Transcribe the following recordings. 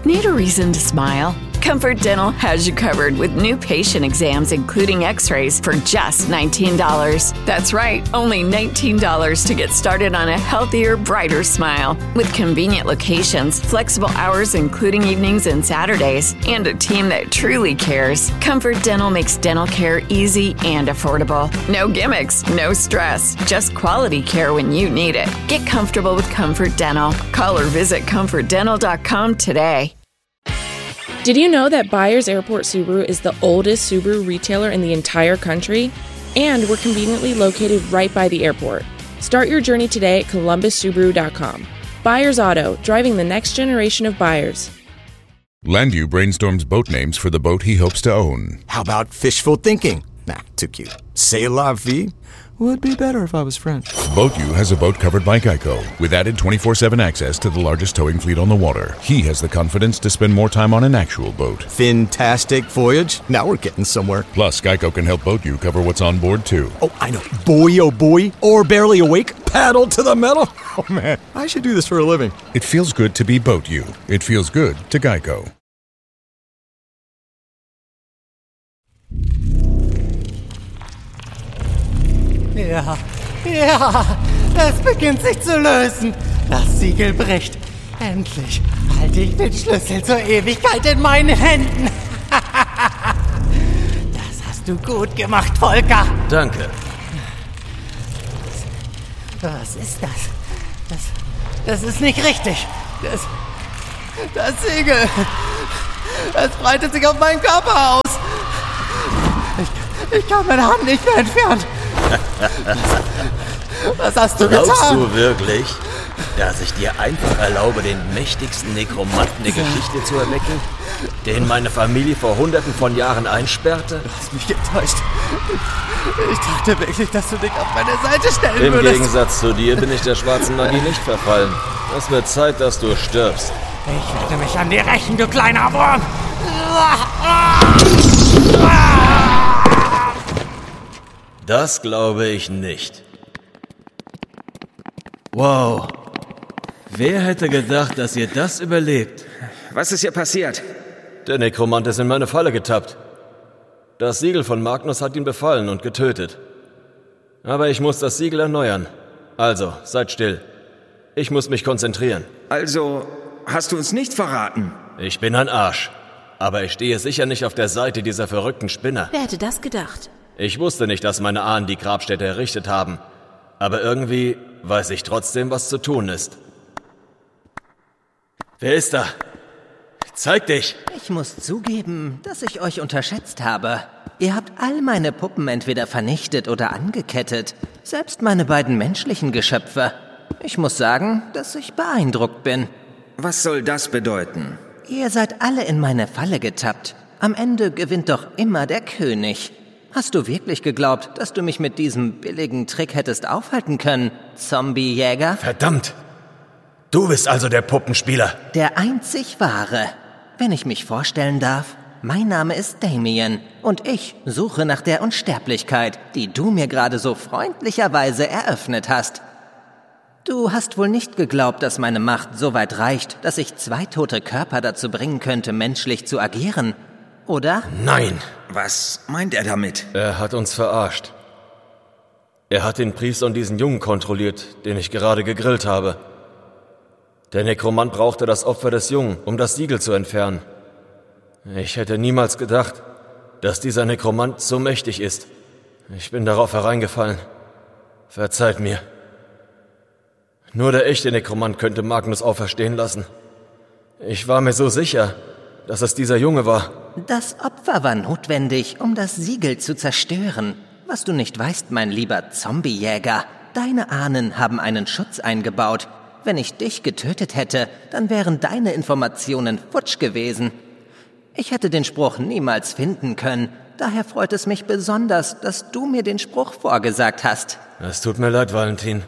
Need a reason to smile? Comfort Dental has you covered with new patient exams, including x-rays, for just $19. That's right, only $19 to get started on a healthier, brighter smile. With convenient locations, flexible hours including evenings and Saturdays, and a team that truly cares, Comfort Dental makes dental care easy and affordable. No gimmicks, no stress, just quality care when you need it. Get comfortable with Comfort Dental. Call or visit ComfortDental.com today. Did you know that Byers Airport Subaru is the oldest Subaru retailer in the entire country? And we're conveniently located right by the airport. Start your journey today at ColumbusSubaru.com. Byers Auto, driving the next generation of buyers. Landu brainstorms boat names for the boat he hopes to own. How about fishful thinking? Nah, too cute. C'est la vie? Would be better if I was French. BoatU has a boat covered by Geico, with added 24/7 access to the largest towing fleet on the water. He has the confidence to spend more time on an actual boat. Fantastic voyage. Now we're getting somewhere. Plus, Geico can help BoatU cover what's on board, too. Oh, I know. Boy, oh boy. Or barely awake. Paddle to the metal. Oh, man. I should do this for a living. It feels good to be BoatU. It feels good to Geico. Ja, es beginnt sich zu lösen. Das Siegel bricht. Endlich halte ich den Schlüssel zur Ewigkeit in meinen Händen. Das hast du gut gemacht, Volker. Danke. Was ist das? Das ist nicht richtig. Das Siegel. Es breitet sich auf meinen Körper aus. Ich kann meine Hand nicht mehr entfernen. Was hast du getan? Glaubst du wirklich, dass ich dir einfach erlaube, den mächtigsten Nekromanten der Geschichte zu erwecken, den meine Familie vor Hunderten von Jahren einsperrte? Du hast mich getäuscht. Ich dachte wirklich, dass du dich auf meine Seite stellen würdest. Im Gegensatz zu dir bin ich der schwarzen Magie nicht verfallen. Es wird Zeit, dass du stirbst. Ich werde mich an dir rächen, du kleiner Wurm. Das glaube ich nicht. Wow. Wer hätte gedacht, dass ihr das überlebt? Was ist hier passiert? Der Nekromant ist in meine Falle getappt. Das Siegel von Magnus hat ihn befallen und getötet. Aber ich muss das Siegel erneuern. Also, seid still. Ich muss mich konzentrieren. Also, hast du uns nicht verraten? Ich bin ein Arsch. Aber ich stehe sicher nicht auf der Seite dieser verrückten Spinner. Wer hätte das gedacht? Ich wusste nicht, dass meine Ahnen die Grabstätte errichtet haben. Aber irgendwie weiß ich trotzdem, was zu tun ist. Wer ist da? Zeig dich! Ich muss zugeben, dass ich euch unterschätzt habe. Ihr habt all meine Puppen entweder vernichtet oder angekettet. Selbst meine beiden menschlichen Geschöpfe. Ich muss sagen, dass ich beeindruckt bin. Was soll das bedeuten? Ihr seid alle in meine Falle getappt. Am Ende gewinnt doch immer der König. Hast du wirklich geglaubt, dass du mich mit diesem billigen Trick hättest aufhalten können, Zombiejäger? Verdammt! Du bist also der Puppenspieler. Der einzig wahre. Wenn ich mich vorstellen darf, mein Name ist Damien und ich suche nach der Unsterblichkeit, die du mir gerade so freundlicherweise eröffnet hast. Du hast wohl nicht geglaubt, dass meine Macht so weit reicht, dass ich 2 tote Körper dazu bringen könnte, menschlich zu agieren, oder? Nein! Was meint er damit? Er hat uns verarscht. Er hat den Priester und diesen Jungen kontrolliert, den ich gerade gegrillt habe. Der Nekromant brauchte das Opfer des Jungen, um das Siegel zu entfernen. Ich hätte niemals gedacht, dass dieser Nekromant so mächtig ist. Ich bin darauf hereingefallen. Verzeiht mir. Nur der echte Nekromant könnte Magnus auferstehen lassen. Ich war mir so sicher, dass es dieser Junge war. Das Opfer war notwendig, um das Siegel zu zerstören. Was du nicht weißt, mein lieber Zombiejäger, deine Ahnen haben einen Schutz eingebaut. Wenn ich dich getötet hätte, dann wären deine Informationen futsch gewesen. Ich hätte den Spruch niemals finden können. Daher freut es mich besonders, dass du mir den Spruch vorgesagt hast. Es tut mir leid, Valentin.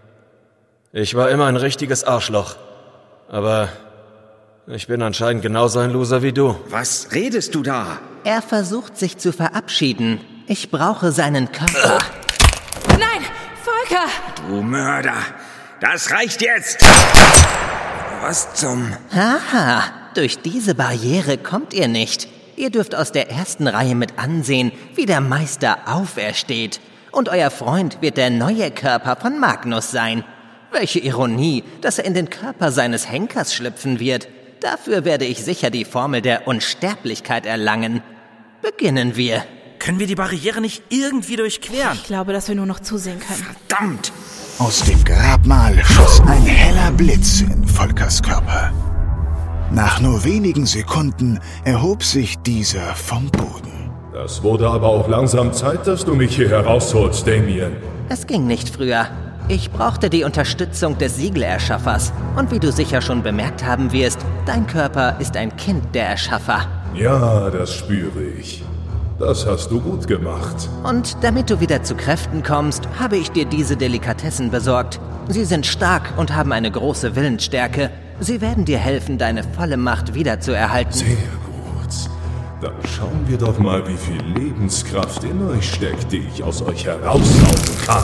Ich war immer ein richtiges Arschloch. Aber ich bin anscheinend genauso ein Loser wie du. Was redest du da? Er versucht sich zu verabschieden. Ich brauche seinen Körper. Nein, Volker! Du Mörder! Das reicht jetzt! Was zum... Haha, durch diese Barriere kommt ihr nicht. Ihr dürft aus der ersten Reihe mit ansehen, wie der Meister aufersteht. Und euer Freund wird der neue Körper von Magnus sein. Welche Ironie, dass er in den Körper seines Henkers schlüpfen wird. Dafür werde ich sicher die Formel der Unsterblichkeit erlangen. Beginnen wir. Können wir die Barriere nicht irgendwie durchqueren? Ich glaube, dass wir nur noch zusehen können. Verdammt! Aus dem Grabmal schoss ein heller Blitz in Volkers Körper. Nach nur wenigen Sekunden erhob sich dieser vom Boden. Das wurde aber auch langsam Zeit, dass du mich hier herausholst, Damien. Es ging nicht früher. Ich brauchte die Unterstützung des Siegelerschaffers. Und wie du sicher schon bemerkt haben wirst, dein Körper ist ein Kind der Erschaffer. Ja, das spüre ich. Das hast du gut gemacht. Und damit du wieder zu Kräften kommst, habe ich dir diese Delikatessen besorgt. Sie sind stark und haben eine große Willensstärke. Sie werden dir helfen, deine volle Macht wiederzuerhalten. Sehr gut. Dann schauen wir doch mal, wie viel Lebenskraft in euch steckt, die ich aus euch heraussaugen kann.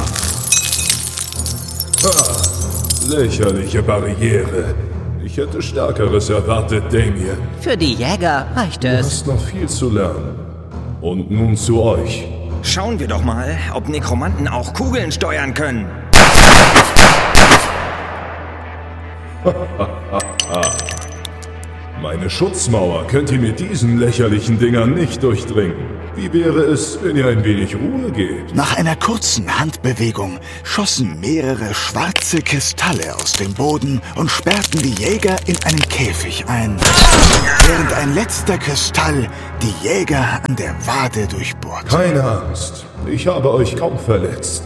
Lächerliche Barriere. Ich hätte Stärkeres erwartet, Damien. Für die Jäger reicht es. Du hast noch viel zu lernen. Und nun zu euch. Schauen wir doch mal, ob Nekromanten auch Kugeln steuern können. Meine Schutzmauer könnt ihr mit diesen lächerlichen Dingern nicht durchdringen. Wie wäre es, wenn ihr ein wenig Ruhe gebt? Nach einer kurzen Handbewegung schossen mehrere schwarze Kristalle aus dem Boden und sperrten die Jäger in einen Käfig ein, während ein letzter Kristall die Jäger an der Wade durchbohrte. Keine Angst, ich habe euch kaum verletzt.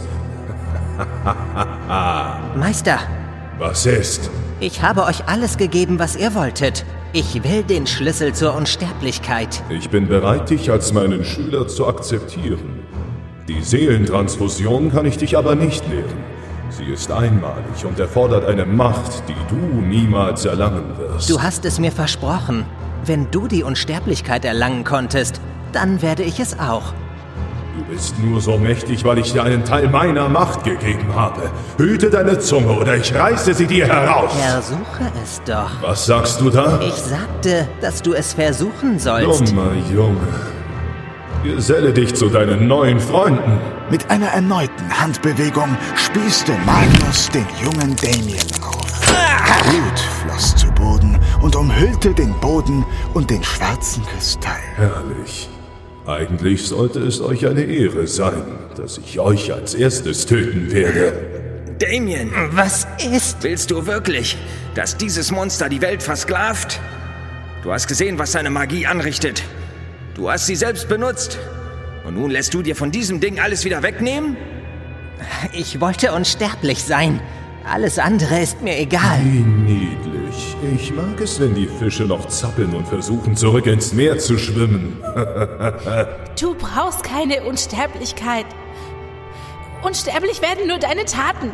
Meister. Was ist? Ich habe euch alles gegeben, was ihr wolltet. Ich will den Schlüssel zur Unsterblichkeit. Ich bin bereit, dich als meinen Schüler zu akzeptieren. Die Seelentransfusion kann ich dich aber nicht lehren. Sie ist einmalig und erfordert eine Macht, die du niemals erlangen wirst. Du hast es mir versprochen. Wenn du die Unsterblichkeit erlangen konntest, dann werde ich es auch. Du bist nur so mächtig, weil ich dir einen Teil meiner Macht gegeben habe. Hüte deine Zunge oder ich reiße sie dir heraus. Versuche es doch. Was sagst du da? Ich sagte, dass du es versuchen sollst. Dummer Junge. Geselle dich zu deinen neuen Freunden. Mit einer erneuten Handbewegung spießte Magnus den jungen Damien auf. Blut floss zu Boden und umhüllte den Boden und den schwarzen Kristall. Herrlich. Eigentlich sollte es euch eine Ehre sein, dass ich euch als erstes töten werde. Damien! Was ist? Willst du wirklich, dass dieses Monster die Welt versklavt? Du hast gesehen, was seine Magie anrichtet. Du hast sie selbst benutzt. Und nun lässt du dir von diesem Ding alles wieder wegnehmen? Ich wollte unsterblich sein. Alles andere ist mir egal. Wie niedlich. Ich mag es, wenn die Fische noch zappeln und versuchen, zurück ins Meer zu schwimmen. Du brauchst keine Unsterblichkeit. Unsterblich werden nur deine Taten.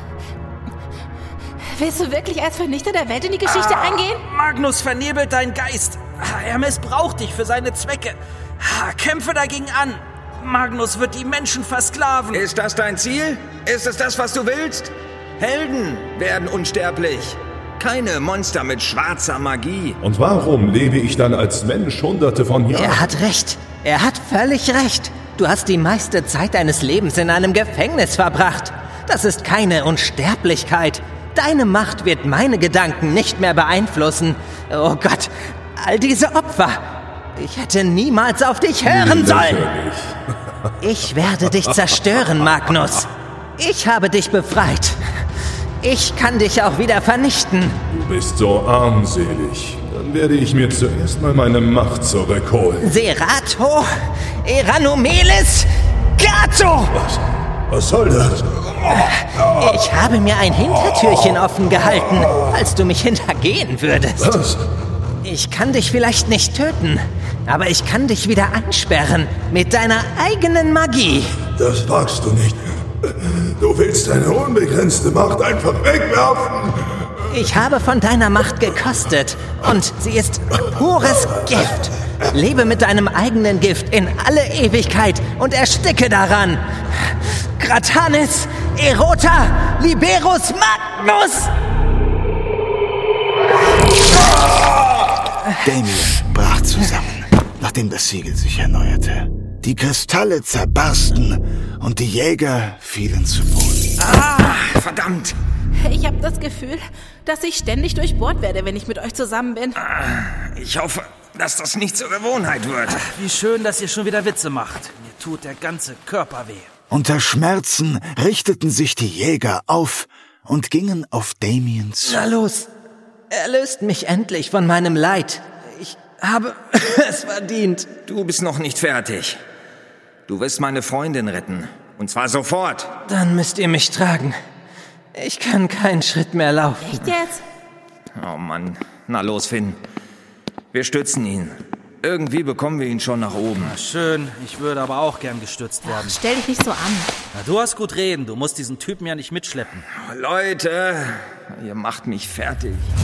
Willst du wirklich als Vernichter der Welt in die Geschichte eingehen? Magnus vernebelt deinen Geist. Er missbraucht dich für seine Zwecke. Kämpfe dagegen an. Magnus wird die Menschen versklaven. Ist das dein Ziel? Ist es das, was du willst? Helden werden unsterblich. Keine Monster mit schwarzer Magie. Und warum lebe ich dann als Mensch hunderte von Jahren? Er hat recht. Er hat völlig recht. Du hast die meiste Zeit deines Lebens in einem Gefängnis verbracht. Das ist keine Unsterblichkeit. Deine Macht wird meine Gedanken nicht mehr beeinflussen. Oh Gott, all diese Opfer. Ich hätte niemals auf dich hören sollen. Ich werde dich zerstören, Magnus. Ich habe dich befreit. Ich kann dich auch wieder vernichten. Du bist so armselig. Dann werde ich mir zuerst mal meine Macht zurückholen. Serato, Eranomelis, Kato! Was soll das? Ich habe mir ein Hintertürchen offen gehalten, falls du mich hintergehen würdest. Was? Ich kann dich vielleicht nicht töten, aber ich kann dich wieder einsperren mit deiner eigenen Magie. Das wagst du nicht. Du willst deine unbegrenzte Macht einfach wegwerfen. Ich habe von deiner Macht gekostet und sie ist pures Gift. Lebe mit deinem eigenen Gift in alle Ewigkeit und ersticke daran. Gratanis, Erota, Liberus Magnus! Damien brach zusammen, nachdem das Siegel sich erneuerte. Die Kristalle zerbarsten und die Jäger fielen zu Boden. Ah, verdammt! Ich habe das Gefühl, dass ich ständig durchbohrt werde, wenn ich mit euch zusammen bin. Ich hoffe, dass das nicht zur Gewohnheit wird. Wie schön, dass ihr schon wieder Witze macht. Mir tut der ganze Körper weh. Unter Schmerzen richteten sich die Jäger auf und gingen auf Damien zu. Na los, erlöst mich endlich von meinem Leid. Ich habe es verdient. Du bist noch nicht fertig. Du wirst meine Freundin retten. Und zwar sofort. Dann müsst ihr mich tragen. Ich kann keinen Schritt mehr laufen. Echt jetzt? Oh Mann. Na los, Finn. Wir stützen ihn. Irgendwie bekommen wir ihn schon nach oben. Na schön, ich würde aber auch gern gestützt werden. Stell dich nicht so an. Na, du hast gut reden, du musst diesen Typen ja nicht mitschleppen. Leute, ihr macht mich fertig.